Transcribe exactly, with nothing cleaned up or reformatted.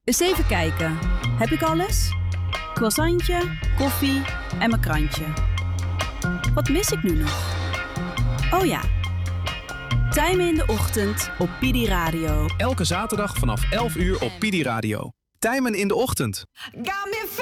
Eens even kijken. Heb ik alles? Croissantje, koffie en mijn krantje. Wat mis ik nu nog? Oh ja. Tijmen in de ochtend op P D Radio. Elke zaterdag vanaf elf uur op P D Radio. Tijmen in de ochtend.